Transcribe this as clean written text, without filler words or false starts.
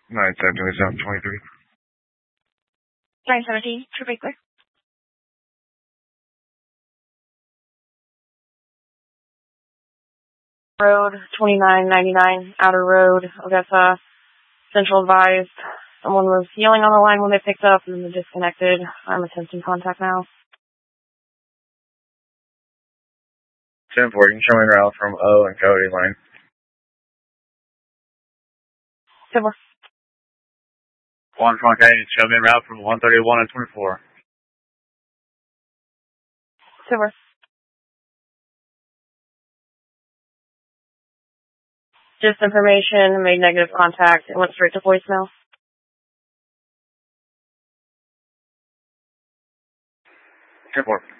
9-7-27-23. 917, True Clear. Road 2999, Outer Road, Odessa, Central advised. Someone was yelling on the line when they picked up and then they disconnected. I'm attempting contact now. 10-4, you can show me a route from O and Cody line. 10-4. 1 front K, show me a route from 131 and 24. 10-4. Just information, made negative contact, and went straight to voicemail. 10-4.